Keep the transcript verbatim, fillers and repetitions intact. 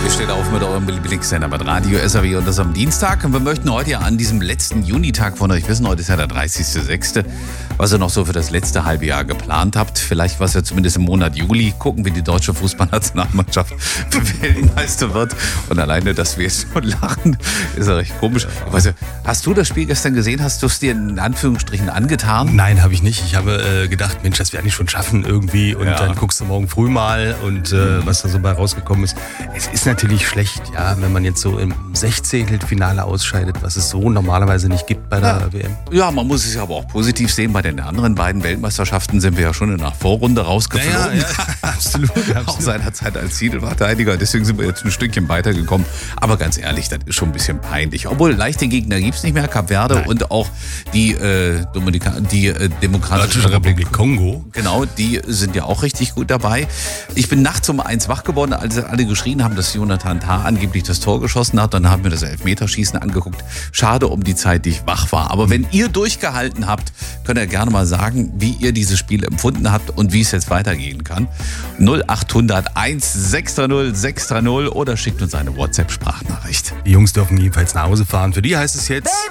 Ihr steht auf mit eurem Lieblingssender mit Radio S R W und das am Dienstag. Und wir möchten heute ja an diesem letzten Junitag von euch wissen, heute ist ja der dreißigster sechste was ihr noch so für das letzte halbe Jahr geplant habt. Vielleicht was ja zumindest im Monat Juli. Gucken, wie die deutsche Fußballnationalmannschaft Weltmeister wird. Und alleine, dass wir jetzt schon lachen, ist ja recht komisch. Ich weiß ja, hast du das Spiel gestern gesehen? Hast du es dir in Anführungsstrichen angetan? Nein, habe ich nicht. Ich habe äh, gedacht, Mensch, das werde ich schon schaffen irgendwie. Und ja. Dann guckst du morgen früh mal und äh, was da so bei rausgekommen ist. Es ist natürlich schlecht, ja, wenn man jetzt so im Sechzehntelfinale ausscheidet, was es so normalerweise nicht gibt bei der ja. W M. Ja, man muss es aber auch positiv sehen. Bei den anderen beiden Weltmeisterschaften sind wir ja schon in der Vorrunde rausgeflogen. Ja, ja, ja. absolut, absolut. Auch seinerzeit als Titelverteidiger. Deswegen sind wir jetzt ein Stückchen weitergekommen. Aber ganz ehrlich, das ist schon ein bisschen peinlich. Obwohl, leichte Gegner gibt es nicht mehr. Kap Verde Nein. und auch die, äh, Dominika, die äh, Demokratische Republik Kongo. Genau, die sind ja auch richtig gut dabei. Ich bin nachts um eins wach geworden, als alle geschrien haben, dass Jonathan Tah angeblich das Tor geschossen hat. Dann haben wir das Elfmeterschießen angeguckt. Schade um die Zeit, die ich wach war. Aber wenn ihr durchgehalten habt, könnt ihr gerne mal sagen, wie ihr dieses Spiel empfunden habt und wie es jetzt weitergehen kann. null acht hundert eins sechs drei null sechs drei null oder schickt uns eine WhatsApp-Sprachnachricht. Die Jungs dürfen jedenfalls nach Hause fahren. Für die heißt es jetzt...